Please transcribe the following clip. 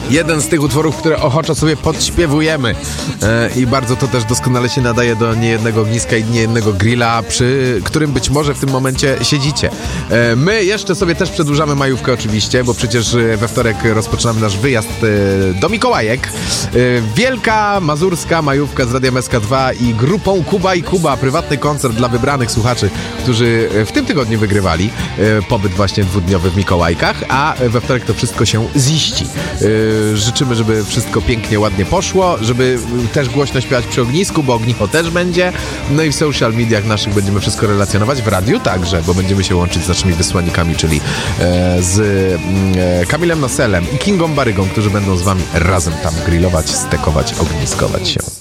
Jeden z tych utworów, które ochoczo sobie podśpiewujemy i bardzo to też doskonale się nadaje do niejednego ogniska i niejednego grilla, przy którym być może w tym momencie siedzicie. My jeszcze sobie też przedłużamy majówkę oczywiście, bo przecież we wtorek rozpoczynamy nasz wyjazd do Mikołajek. Wielka mazurska majówka z Radiem SK2 i grupą Kuba i Kuba. Prywatny koncert dla wybranych słuchaczy, którzy w tym tygodniu wygrywali pobyt właśnie dwudniowy w Mikołajkach, a we wtorek to wszystko się ziści. Życzymy, żeby wszystko pięknie, ładnie poszło, żeby też głośno śpiewać przy ognisku, bo ognicho też będzie. No i w social mediach naszych będziemy wszystko relacjonować, w radiu także, bo będziemy się łączyć z naszymi wysłannikami, czyli z Kamilem Noselem i Kingą Barygą, którzy będą z wami razem tam grillować, stekować, ogniskować się.